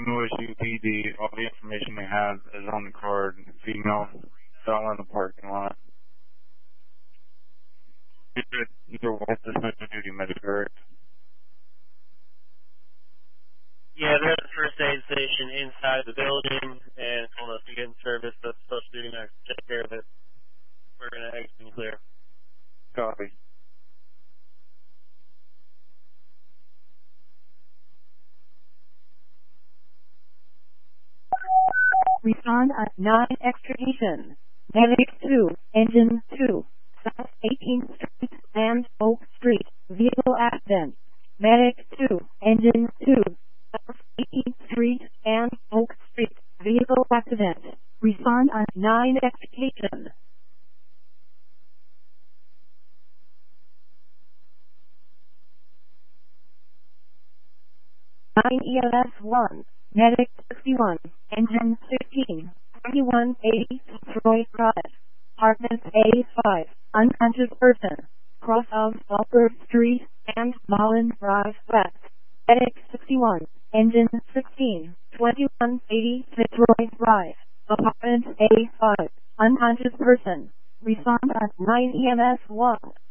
Louis UPD. All the information they have is on the card. Female, fell in the parking lot. Your wife is not a duty medic, correct? Yeah, they're at the first aid station inside the building and told us to get in service. That's supposed to be next. Take care of it. We're going to exit and clear. Copy. Respond at 9 extrication. Medic 2, Engine 2, South 18th Street and Oak Street, vehicle accident. Medic 2, Engine 2, South 18th Street and Oak Street, vehicle accident. Respond at 9 extrication. 9 ELS 1, Medic 61, Engine 15, 2180 Troy Drive, Apartment A5, unconscious person, cross of Walker Street and Mullen Drive West. Medic 61, Engine 16, 2180 Fitzroy Drive, Apartment A5, unconscious person. Respond at 9 EMS 1.